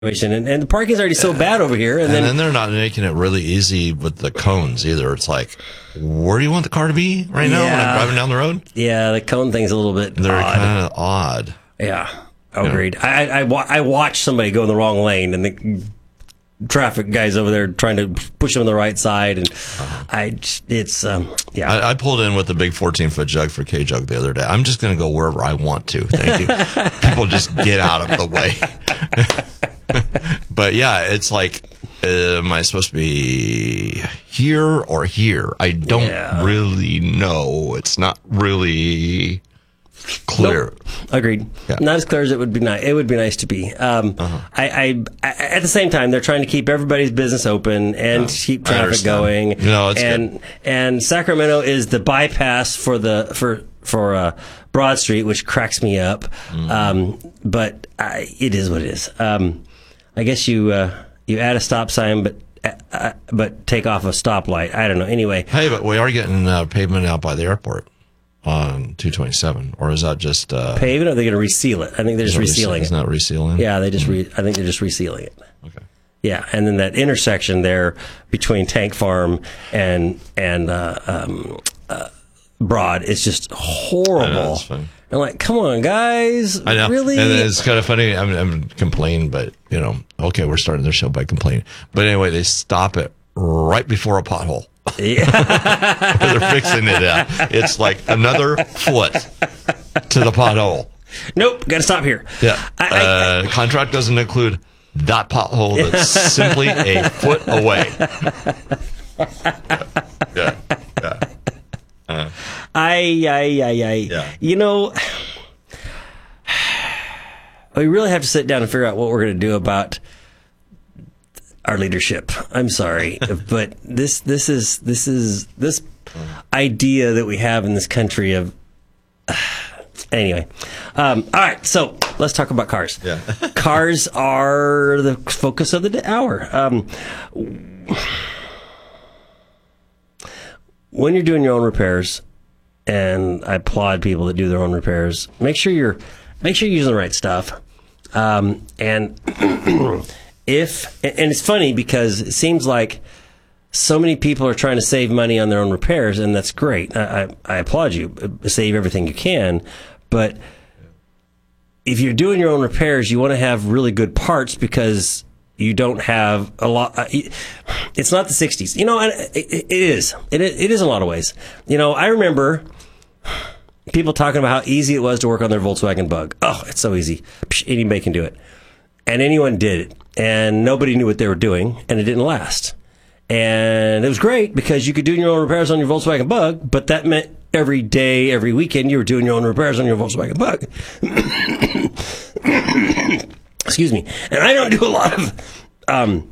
And the parking's already so bad over here. And then they're not making it really easy with the cones either. It's like, where do you want the car to be right now when I'm driving down the road? Yeah, the cone thing's a little bit They're kind of odd. Yeah, agreed. I watched somebody go in the wrong lane, and the traffic guys over there trying to push them on the right side, and I pulled in with a big 14-foot jug for K-Jug the other day. I'm just going to go wherever I want to. Thank you. People just get out of the way. But yeah, it's like, am I supposed to be here or here? I don't really know. It's not really clear. Nope. Agreed. Yeah. Not as clear as it would be nice. It would be nice to be. I at the same time, they're trying to keep everybody's business open and keep traffic going. No, it's good. And Sacramento is the bypass for Broad Street, which cracks me up. But it is what it is. I guess you add a stop sign, but take off a stoplight. I don't know. Anyway. Hey, but we are getting pavement out by the airport on 227, or is that just paving? Or are they going to reseal it? I think they're just resealing it. It's not resealing. Yeah, I think they're just resealing it. Okay. Yeah, and then that intersection there between Tank Farm and Broad is just horrible. I know, it's funny. I'm like, come on, guys. I know. Really? And it's kind of funny. I'm complaining, but, okay, we're starting their show by complaining. But anyway, they stop it right before a pothole. Yeah. They're fixing it up. It's like another foot to the pothole. Nope, got to stop here. Yeah. Contract doesn't include that pothole that's simply a foot away. Yeah. We really have to sit down and figure out what we're going to do about our leadership. I'm sorry, but this idea that we have in this country of anyway. All right, so let's talk about cars. Yeah. Cars are the focus of the hour. When you're doing your own repairs, and I applaud people that do their own repairs, make sure you're using the right stuff. And it's funny because it seems like so many people are trying to save money on their own repairs, and that's great. I applaud you. Save everything you can. But if you're doing your own repairs, you want to have really good parts because you don't have a lot. It's not the 60s. It is. It is in a lot of ways. I remember people talking about how easy it was to work on their Volkswagen Bug. Oh, it's so easy. Anybody can do it. And anyone did it. And nobody knew what they were doing, and it didn't last. And it was great because you could do your own repairs on your Volkswagen Bug, but that meant every day, every weekend, you were doing your own repairs on your Volkswagen Bug. Excuse me. And I don't do a lot of,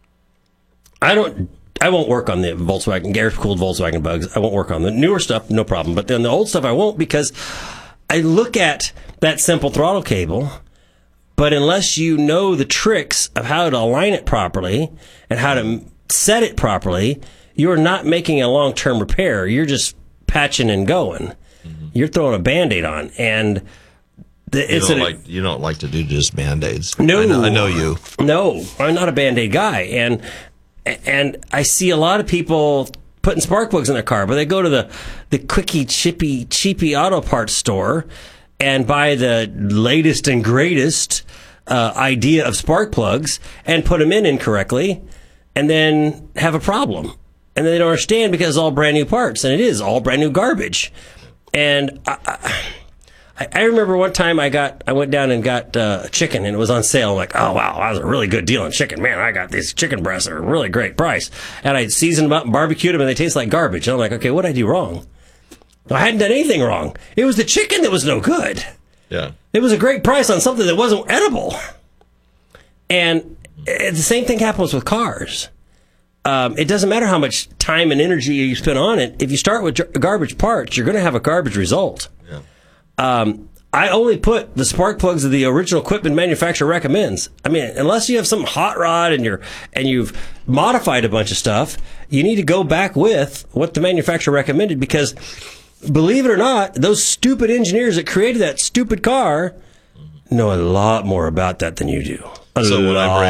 I won't work on the Volkswagen, air-cooled Volkswagen Bugs. I won't work on the newer stuff, no problem. But then the old stuff I won't, because I look at that simple throttle cable, but unless you know the tricks of how to align it properly and how to set it properly, you're not making a long-term repair. You're just patching and going. Mm-hmm. You're throwing a Band-Aid on. And you don't like to do just Band-Aids. No. I know you. No, I'm not a Band-Aid guy. And I see a lot of people putting spark plugs in their car, but they go to the quickie, cheapy auto parts store and buy the latest and greatest idea of spark plugs and put them in incorrectly and then have a problem. And then they don't understand because it's all brand new parts, and it is all brand new garbage. And I remember one time I went down and got chicken, and it was on sale. I'm like, oh, wow, that was a really good deal on chicken. Man, I got these chicken breasts at a really great price. And I seasoned them up and barbecued them, and they taste like garbage. And I'm like, okay, what did I do wrong? I hadn't done anything wrong. It was the chicken that was no good. Yeah. It was a great price on something that wasn't edible. And the same thing happens with cars. It doesn't matter how much time and energy you spend on it. If you start with garbage parts, you're going to have a garbage result. Yeah. I only put the spark plugs that the original equipment manufacturer recommends. I mean, unless you have some hot rod and you've modified a bunch of stuff, you need to go back with what the manufacturer recommended, because believe it or not, those stupid engineers that created that stupid car know a lot more about that than you do. So when I lot. bring